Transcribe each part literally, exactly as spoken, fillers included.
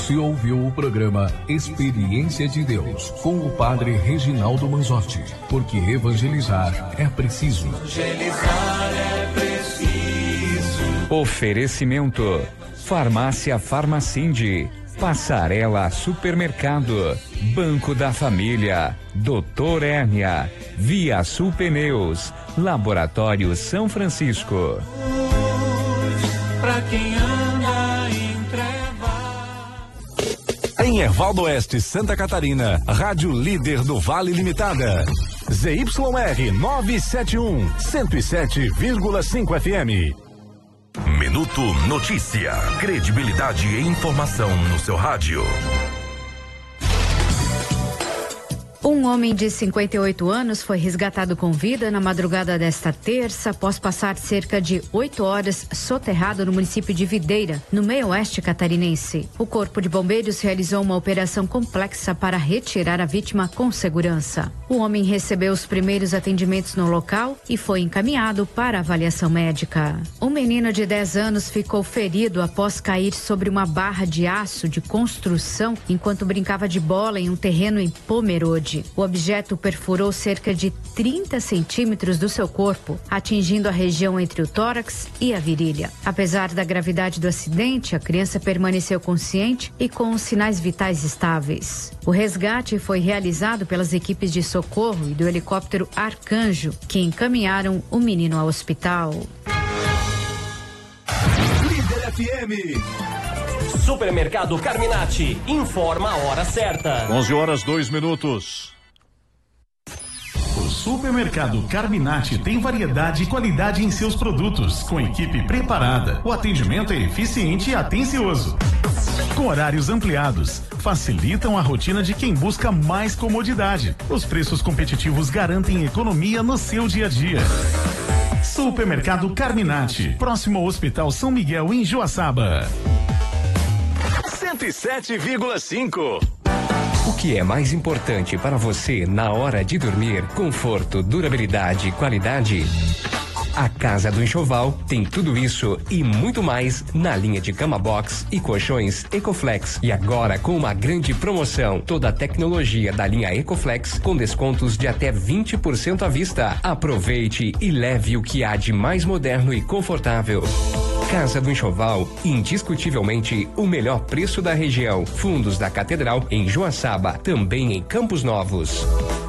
Você ouviu o programa Experiência de Deus com o Padre Reginaldo Manzotti, porque evangelizar é preciso. Evangelizar é preciso. Oferecimento: Farmácia Farmacinde, Passarela Supermercado, Banco da Família, Doutor Hérnia, Via Sul Pneus, Laboratório São Francisco. Pra quem anda em trevas. Em Erval do Oeste, Santa Catarina, Rádio Líder do Vale Limitada. Z Y R novecentos e setenta e um, cento e sete vírgula cinco F M. Minuto Notícia. Credibilidade e informação no seu rádio. Um homem de cinquenta e oito anos foi resgatado com vida na madrugada desta terça, após passar cerca de oito horas soterrado no município de Videira, no meio oeste catarinense. O Corpo de Bombeiros realizou uma operação complexa para retirar a vítima com segurança. O homem recebeu os primeiros atendimentos no local e foi encaminhado para avaliação médica. Um menino de dez anos ficou ferido após cair sobre uma barra de aço de construção enquanto brincava de bola em um terreno em Pomerode. O objeto perfurou cerca de trinta centímetros do seu corpo, atingindo a região entre o tórax e a virilha. Apesar da gravidade do acidente, a criança permaneceu consciente e com os sinais vitais estáveis. O resgate foi realizado pelas equipes de socorro e do helicóptero Arcanjo, que encaminharam o menino ao hospital. Líder F M. Supermercado Carminati informa a hora certa. onze horas, dois minutos. O Supermercado Carminati tem variedade e qualidade em seus produtos, com equipe preparada. O atendimento é eficiente e atencioso. Com horários ampliados, facilitam a rotina de quem busca mais comodidade. Os preços competitivos garantem economia no seu dia a dia. Supermercado Carminati, próximo ao Hospital São Miguel, em Joaçaba. cento e sete vírgula cinco. O que é mais importante para você na hora de dormir? Conforto, durabilidade e qualidade? A Casa do Enxoval tem tudo isso e muito mais na linha de cama box e colchões Ecoflex. E agora com uma grande promoção, toda a tecnologia da linha Ecoflex com descontos de até vinte por cento à vista. Aproveite e leve o que há de mais moderno e confortável. Casa do Enxoval, indiscutivelmente o melhor preço da região. Fundos da Catedral em Joaçaba, também em Campos Novos.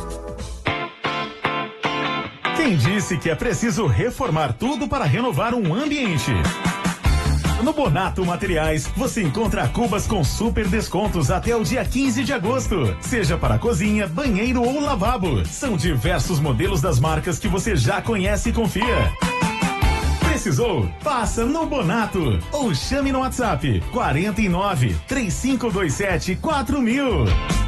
Quem disse que é preciso reformar tudo para renovar um ambiente? No Bonato Materiais, você encontra cubas com super descontos até o dia quinze de agosto. Seja para cozinha, banheiro ou lavabo. São diversos modelos das marcas que você já conhece e confia. Precisou? Passa no Bonato ou chame no WhatsApp quarenta e nove, três cinco dois sete, quatro mil.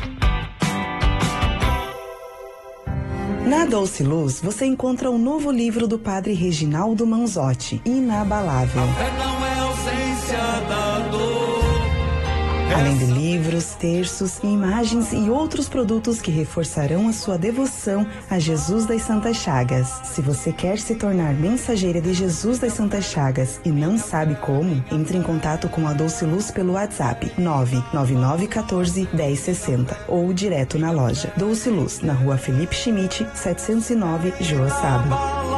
Na Doce Luz, você encontra o novo livro do Padre Reginaldo Manzotti, Inabalável. Não é ausência da dor. Além de livros, terços, imagens e outros produtos que reforçarão a sua devoção a Jesus das Santas Chagas. Se você quer se tornar mensageira de Jesus das Santas Chagas e não sabe como, entre em contato com a Doce Luz pelo WhatsApp nove nove nove um quatro, um zero seis zero ou direto na loja. Doce Luz, na rua Felipe Schmidt, setecentos e nove, Joaçaba.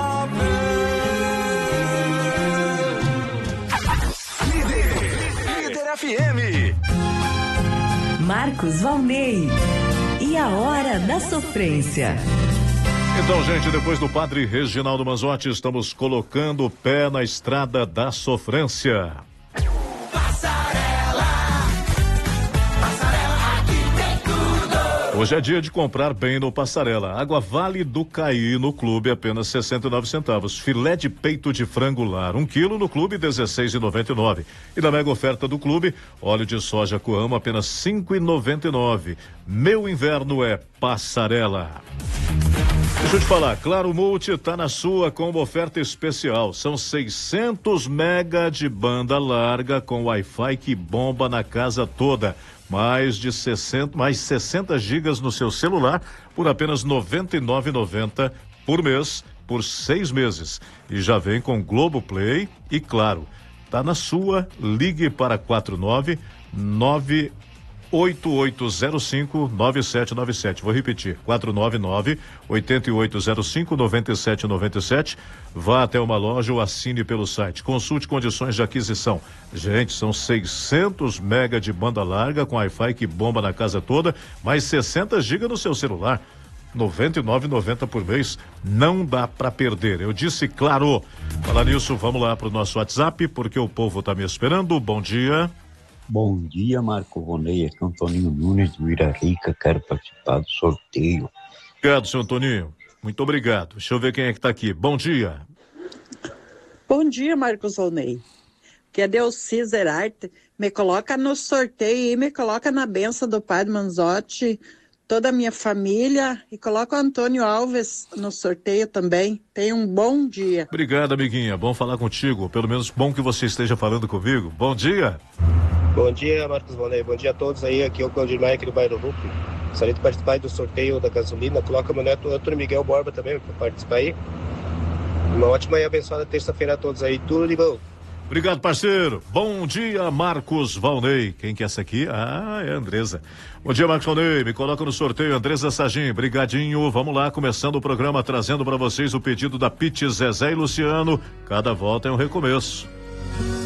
Líder, Líder F M. Marcos Valnei. E a hora da sofrência. Então, gente, depois do Padre Reginaldo Manzotti, estamos colocando o pé na estrada da sofrência. Passarela. Passarela, aqui tem tudo. Hoje é dia de comprar bem no Passarela. Água Vale do Caí no clube, apenas sessenta e nove centavos. Filé de peito de frango lar, um quilo no clube, dezesseis reais e noventa e nove centavos. E na mega oferta do clube, óleo de soja Coamo, apenas cinco reais e noventa e nove centavos. Meu inverno é Passarela. Deixa eu te falar, Claro Multi tá na sua com uma oferta especial. São seiscentos mega de banda larga com Wi-Fi que bomba na casa toda. Mais de sessenta, mais sessenta gigas no seu celular por apenas noventa e nove reais e noventa centavos por mês, por seis meses. E já vem com Globoplay e Claro. Tá na sua, ligue para quatro nove nove oito oito zero cinco nove sete nove sete. Vou repetir, quatro nove nove, oito oito zero cinco, nove sete nove sete. Vá até uma loja ou assine pelo site. Consulte condições de aquisição. Gente, são seiscentos mega de banda larga com Wi-Fi que bomba na casa toda, mais sessenta gigas no seu celular. noventa e nove reais e noventa centavos por mês, não dá pra perder. Eu disse claro. Falar nisso, vamos lá pro nosso WhatsApp, porque o povo tá me esperando. Bom dia. Bom dia, Marco Vonei, aqui é Antoninho Nunes do Ira Rica, quero participar do sorteio. Obrigado, seu Antoninho. Muito obrigado. Deixa eu ver quem é que tá aqui. Bom dia. Bom dia, Marcos Vonei. Que é Deus César Arte. Me coloca no sorteio e me coloca na benção do Padre Manzotti, toda a minha família, e coloca o Antônio Alves no sorteio também. Tenha um bom dia. Obrigado, amiguinha. Bom falar contigo. Pelo menos bom que você esteja falando comigo. Bom dia. Bom dia, Marcos Vonei. Bom dia a todos aí. Aqui é o Claudir Maia, aqui do bairro Rúpio. Gostaria de participar do sorteio da gasolina. Coloca meu neto Antônio Miguel Borba também para participar aí. Uma ótima e abençoada terça-feira a todos aí. Tudo de bom. Obrigado, parceiro. Bom dia, Marcos Valnei. Quem que é essa aqui? Ah, é a Andresa. Bom dia, Marcos Valnei. Me coloca no sorteio, Andresa Sagim. Brigadinho. Vamos lá, começando o programa, trazendo para vocês o pedido da Pete, Zezé e Luciano. Cada volta é um recomeço.